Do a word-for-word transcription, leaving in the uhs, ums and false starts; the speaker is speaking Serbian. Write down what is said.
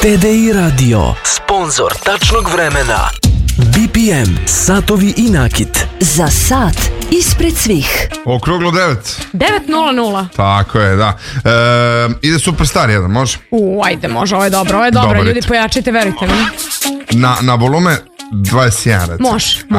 T D I Radio, sponzor tačnog vremena. B P M, satovi i nakit. Za sat ispred svih. Okruglo devet. devet nula nula. Tako je, da. E, ide Superstar jedan, može? U, ajde, može, ovo je dobro, ovo je dobro. Dobar Ljudi, rit. pojačajte, verujte mi. Na, na volume dvadeset jedan, recimo. Može, može.